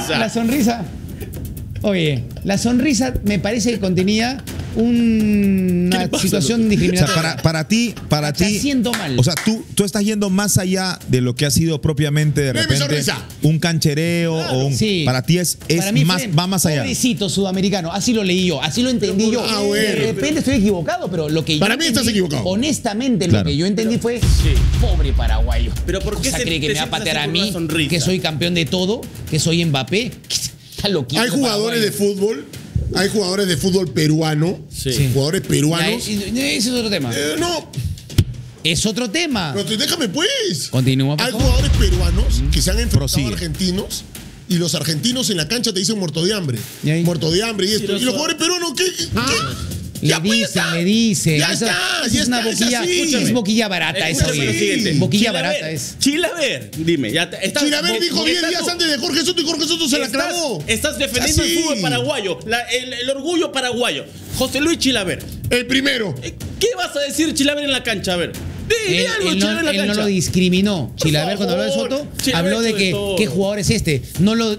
La sonrisa. Oye, la sonrisa me parece que contenía una situación discriminatoria. O sea, para ti, siento mal. O sea, tú estás yendo más allá de lo que ha sido propiamente de repente un canchereo o un. Sí. Para ti Para mí más, va más allá. Pobrecito sudamericano, así lo leí yo, así lo entendí yo. Bueno. De repente estoy equivocado, pero lo que para yo mí entendí, estás equivocado. Honestamente, lo que yo entendí fue pobre paraguayo. Pero ¿por qué se cree que me va a patear a mí, que soy campeón de todo, que soy Mbappé? Está loquito. Hay jugadores de fútbol. Hay jugadores de fútbol peruano. Sí. Jugadores peruanos. Ese es otro tema. No. Es otro tema. Pero déjame pues. Continúa. Hay jugadores peruanos que se han enfrentado a argentinos y los argentinos en la cancha te dicen muerto de hambre. Muerto de hambre y esto. Y los jugadores peruanos, ¿qué? Le dicen. Ya está. Es una boquilla. Es boquilla barata esa. Boquilla barata es. Chilaver, dime. Chilaver dijo 10 días antes de Jorge Soto y Jorge Soto se la clavó. Estás defendiendo el fútbol paraguayo, el orgullo paraguayo. José Luis Chilaver. El primero. ¿Qué vas a decir Chilaver en la cancha? A ver. Él no lo discriminó. Chilaver, cuando habló de Soto, habló de que qué jugador es este. No lo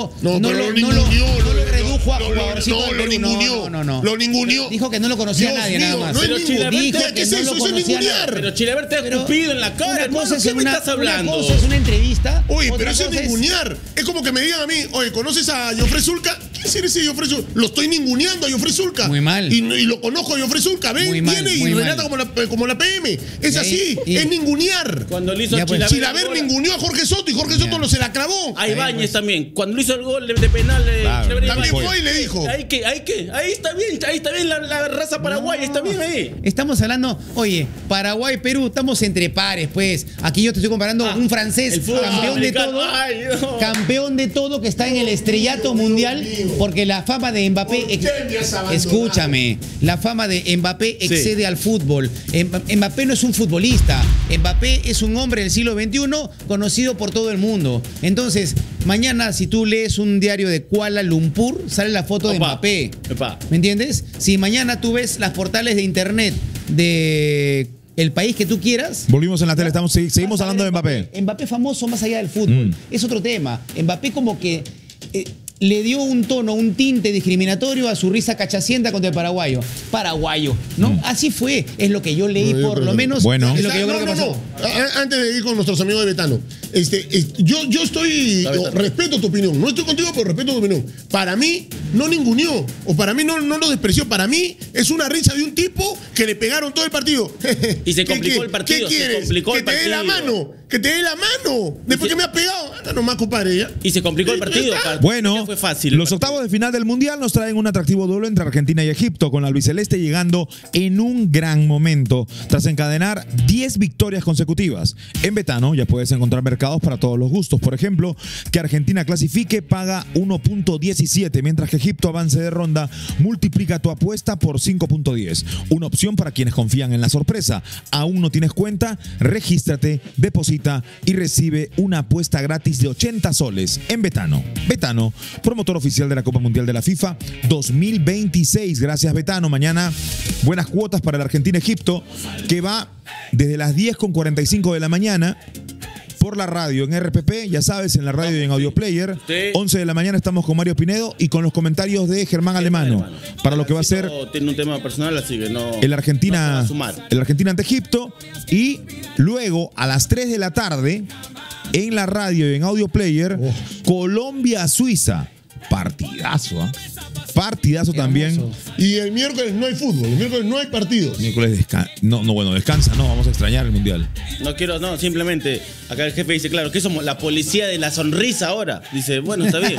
redujo a jugadorcito. No. Lo ninguneó. Dijo que no lo conocía nadie, nada más. Pero Chilaver, ¿qué es eso? Eso es ningunear. Pero Chilaver te ha escupido en la cara. ¿Qué me estás hablando? Una cosa es una entrevista. Oye, pero eso es ningunear. Es como que me digan a mí, oye, ¿conoces a Jofre Zulca? ¿Qué es ese Jofre Zulca? Lo estoy ninguneando a Jofre Zulca. Muy mal. Y lo conozco a Jofre Zulca. Viene y relata como la PM. Es así, es ningunear. Cuando lo hizo Chilaver ninguneó a Jorge Soto y Jorge Soto no se la clavó. A Ibáñez también. Cuando lo hizo el gol de penal, también fue y le dijo. Ahí está bien la raza paraguaya, está bien ahí. Estamos hablando, oye, Paraguay, Perú, estamos entre pares, pues. Aquí yo te estoy comparando un francés, campeón de todo, que está en el estrellato mundial, porque la fama de Mbappé, escúchame, la fama de Mbappé excede al fútbol. Mbappé no es un futbolista, Mbappé es un hombre del siglo XXI conocido por todo el mundo. Entonces, mañana si tú lees un diario de Kuala Lumpur, sale la foto de Mbappé. ¿Me entiendes? Si mañana tú ves las portales de internet de el país que tú quieras. Volvimos en la tele, seguimos hablando de Mbappé. Mbappé famoso más allá del fútbol. Es otro tema. Mbappé como que le dio un tono, un tinte discriminatorio a su risa cachacienta contra el paraguayo, ¿no? Así fue, es lo que yo leí, por lo menos. Bueno. Es lo que yo creo que pasó. Antes de ir con nuestros amigos de Betano, yo estoy, respeto tu opinión, no estoy contigo, pero respeto tu opinión. Para mí no ninguneó, o para mí no lo despreció, para mí es una risa de un tipo que le pegaron todo el partido. Y se complicó el partido. ¿Qué quieres? Que te dé la mano. Que te dé la mano. Después que me ha pegado. Anda nomás, compadre. ¿Ya? Y se complicó el partido. Bueno, fue fácil. Los octavos de final del Mundial nos traen un atractivo duelo entre Argentina y Egipto, con la albiceleste llegando en un gran momento tras encadenar 10 victorias consecutivas. En Betano ya puedes encontrar mercados para todos los gustos. Por ejemplo, que Argentina clasifique paga 1.17, mientras que Egipto avance de ronda multiplica tu apuesta por 5.10. Una opción para quienes confían en la sorpresa. ¿Aún no tienes cuenta? Regístrate, deposita y recibe una apuesta gratis de 80 soles en Betano. Betano, promotor oficial de la Copa Mundial de la FIFA 2026. Gracias, Betano. Mañana buenas cuotas para el Argentina-Egipto, que va desde las 10:45 de la mañana por la radio en RPP, ya sabes, en la radio y en Audio Player. 11 de la mañana estamos con Mario Pinedo y con los comentarios de Germán Alemano para lo que va a ser tiene un tema personal, así que no el Argentina, no se va a sumar. El Argentina ante Egipto, y luego a las 3 de la tarde en la radio y en Audio Player Colombia-Suiza. Partidazo, ¿eh? Partidazo también. Y el miércoles no hay fútbol, el miércoles no hay partidos. Miércoles descansa, no, vamos a extrañar el Mundial. No, simplemente, acá el jefe dice, claro, que somos la policía de la sonrisa ahora. Dice, bueno, está bien.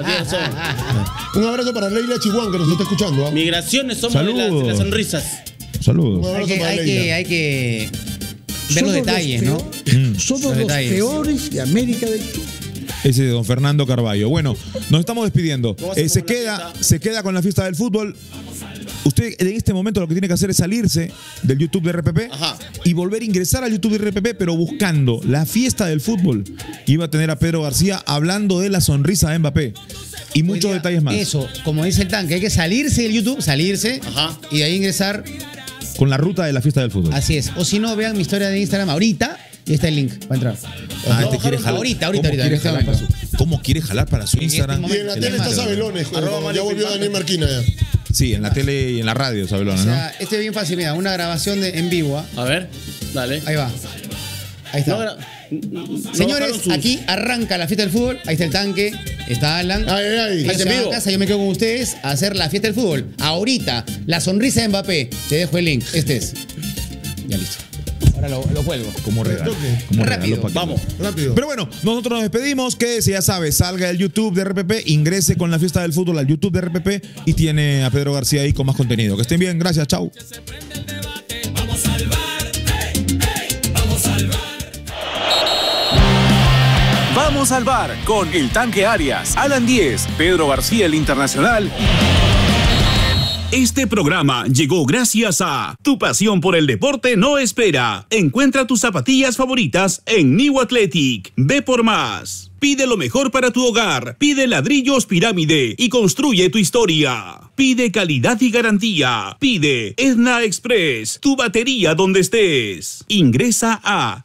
Un abrazo para Leila Chihuán, que nos está escuchando. ¿eh? Migraciones somos de las sonrisas. Saludos. Hay que ver los detalles, ¿no? Somos los peores de América del Sur. Ese de don Fernando Carballo. Bueno, nos estamos despidiendo. Se queda con la fiesta del fútbol. Usted en este momento lo que tiene que hacer es salirse del YouTube de RPP y volver a ingresar al YouTube de RPP, pero buscando la fiesta del fútbol. Iba a tener a Pedro García hablando de la sonrisa de Mbappé y muchos detalles más. Eso, como dice el tanque, hay que salirse del YouTube, y de ahí ingresar con la ruta de la fiesta del fútbol. Así es. O si no, vean mi historia de Instagram ahorita y está el link para entrar. Te quiere jalar. Ahorita. cómo quiere jalar para su Instagram. Y en la tele está Sabelones. Ya volvió Daniel Marquina ya. Sí, en la tele y en la radio, Sabelones, ¿no? Este es bien fácil, mira, una grabación en vivo. A ver, dale. Ahí va. Ahí está. Señores, aquí arranca la fiesta del fútbol. Ahí está el tanque, está Alan. Ahí. Se van a casa, yo me quedo con ustedes a hacer la fiesta del fútbol. Ahorita, la sonrisa de Mbappé. Te dejo el link. Este es. Ya listo. Ahora lo cuelgo. Como regalo. Rápido. Vamos. Rápido. Pero bueno, nosotros nos despedimos. Que si ya sabe, salga el YouTube de RPP, ingrese con la fiesta del fútbol al YouTube de RPP y tiene a Pedro García ahí con más contenido. Que estén bien, gracias, chau. Vamos al bar con el Tanque Arias, Alan Díez, Pedro García el Internacional. Este programa llegó gracias a Tu pasión por el deporte no espera. Encuentra tus zapatillas favoritas en New Athletic. Ve por más. Pide lo mejor para tu hogar. Pide ladrillos Pirámide y construye tu historia. Pide calidad y garantía. Pide Edna Express, tu batería donde estés. Ingresa a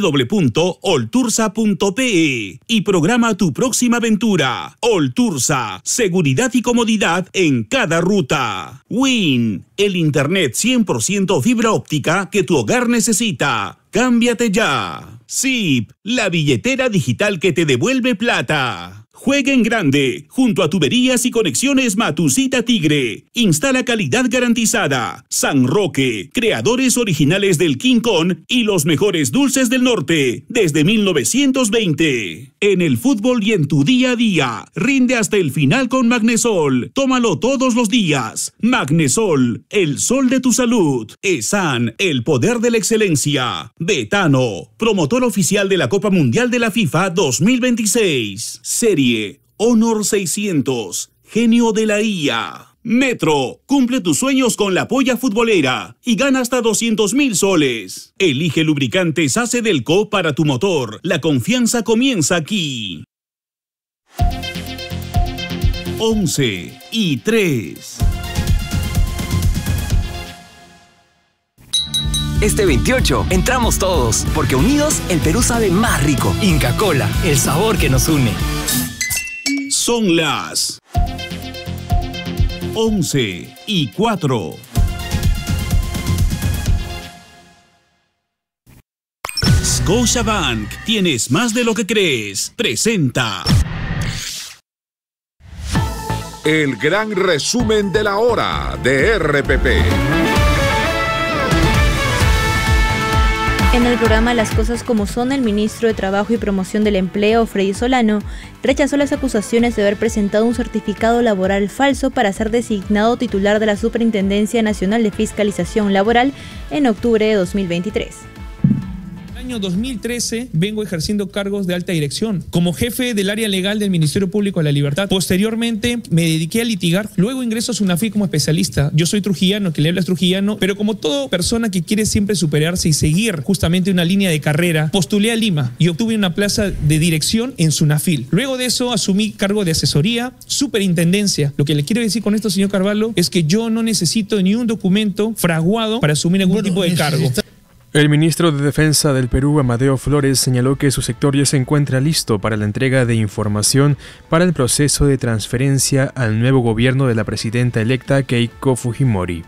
www.oltursa.pe y programa tu próxima aventura. Oltursa, seguridad y comodidad en cada ruta. Win, el internet 100% fibra óptica que tu hogar necesita. Cámbiate ya. Zip, la billetera digital que te devuelve plata. Juega en grande, junto a tuberías y conexiones Matusita Tigre. Instala calidad garantizada. San Roque, creadores originales del King Kong y los mejores dulces del norte, desde 1920. En el fútbol y en tu día a día, rinde hasta el final con Magnesol. Tómalo todos los días. Magnesol, el sol de tu salud. ESAN, el poder de la excelencia. Betano, promotor oficial de la Copa Mundial de la FIFA 2026. Serie Honor 600, genio de la IA. Metro, cumple tus sueños con la polla futbolera y gana hasta 200,000 soles. Elige lubricantes ACE Delco para tu motor. La confianza comienza aquí. 11:03. Este 28 entramos todos, porque unidos el Perú sabe más rico. Inca Kola, el sabor que nos une. Son las 11:04. Scotiabank, tienes más de lo que crees. Presenta el gran resumen de la hora de RPP. En el programa Las Cosas Como Son, el ministro de Trabajo y Promoción del Empleo, Freddy Solano, rechazó las acusaciones de haber presentado un certificado laboral falso para ser designado titular de la Superintendencia Nacional de Fiscalización Laboral en octubre de 2023. En el año 2013 vengo ejerciendo cargos de alta dirección como jefe del área legal del Ministerio Público de la Libertad. Posteriormente me dediqué a litigar, luego ingreso a SUNAFIL como especialista. Yo soy trujillano, que le habla es trujillano, pero como toda persona que quiere siempre superarse y seguir justamente una línea de carrera, postulé a Lima y obtuve una plaza de dirección en SUNAFIL. Luego de eso asumí cargo de asesoría, superintendencia. Lo que le quiero decir con esto, señor Carvalho, es que yo no necesito ni un documento fraguado para asumir algún tipo de cargo. El ministro de Defensa del Perú, Amadeo Flores, señaló que su sector ya se encuentra listo para la entrega de información para el proceso de transferencia al nuevo gobierno de la presidenta electa Keiko Fujimori.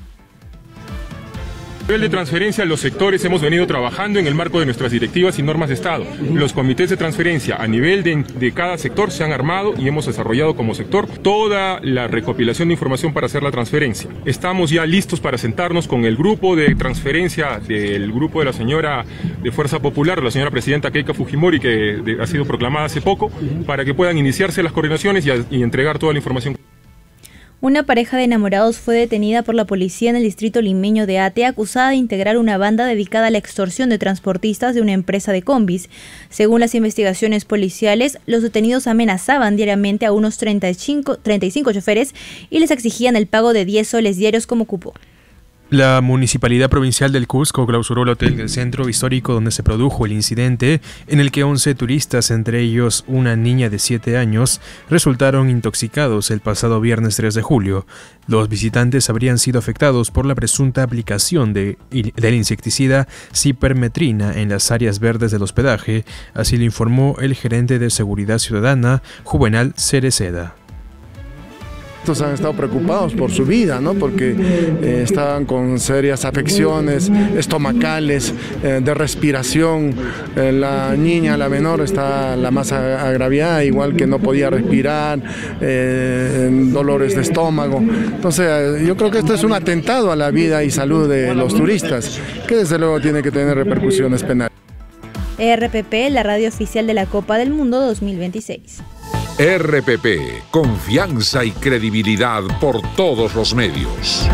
A nivel de transferencia, los sectores hemos venido trabajando en el marco de nuestras directivas y normas de Estado. Los comités de transferencia a nivel de cada sector se han armado y hemos desarrollado como sector toda la recopilación de información para hacer la transferencia. Estamos ya listos para sentarnos con el grupo de transferencia del grupo de la señora de Fuerza Popular, la señora presidenta Keiko Fujimori, que ha sido proclamada hace poco, para que puedan iniciarse las coordinaciones y entregar toda la información. Una pareja de enamorados fue detenida por la policía en el distrito limeño de Ate, acusada de integrar una banda dedicada a la extorsión de transportistas de una empresa de combis. Según las investigaciones policiales, los detenidos amenazaban diariamente a unos 35 choferes y les exigían el pago de 10 soles diarios como cupo. La Municipalidad Provincial del Cusco clausuró el hotel del centro histórico donde se produjo el incidente en el que 11 turistas, entre ellos una niña de 7 años, resultaron intoxicados el pasado viernes 3 de julio. Los visitantes habrían sido afectados por la presunta aplicación del insecticida cipermetrina en las áreas verdes del hospedaje, así lo informó el gerente de Seguridad Ciudadana, Juvenal Cereceda. Han estado preocupados por su vida, ¿no? Porque estaban con serias afecciones estomacales, de respiración. La niña, la menor, está la más agraviada, igual que no podía respirar, dolores de estómago. Entonces, yo creo que esto es un atentado a la vida y salud de los turistas, que desde luego tiene que tener repercusiones penales. RPP, la radio oficial de la Copa del Mundo 2026. RPP, confianza y credibilidad por todos los medios.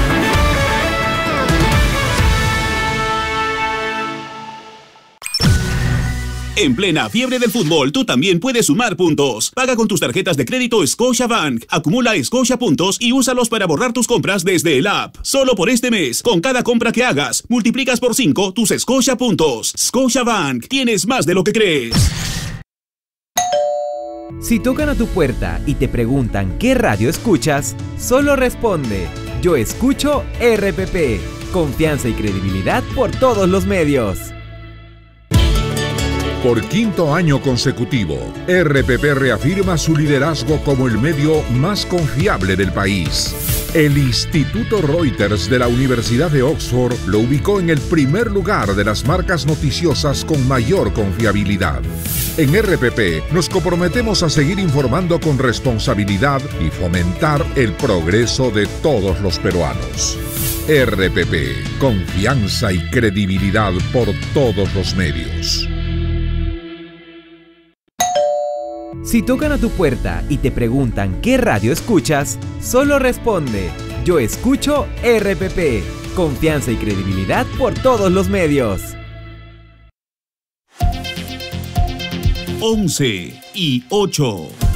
En plena fiebre del fútbol, tú también puedes sumar puntos. Paga con tus tarjetas de crédito Scotiabank, acumula Scotia puntos y úsalos para borrar tus compras desde el app. Solo por este mes, con cada compra que hagas, multiplicas por 5 tus Scotia puntos. Scotiabank, tienes más de lo que crees. Si tocan a tu puerta y te preguntan qué radio escuchas, solo responde: yo escucho RPP. Confianza y credibilidad por todos los medios. Por quinto año consecutivo, RPP reafirma su liderazgo como el medio más confiable del país. El Instituto Reuters de la Universidad de Oxford lo ubicó en el primer lugar de las marcas noticiosas con mayor confiabilidad. En RPP nos comprometemos a seguir informando con responsabilidad y fomentar el progreso de todos los peruanos. RPP, confianza y credibilidad por todos los medios. Si tocan a tu puerta y te preguntan qué radio escuchas, solo responde: yo escucho RPP. Confianza y credibilidad por todos los medios. 11 y 8.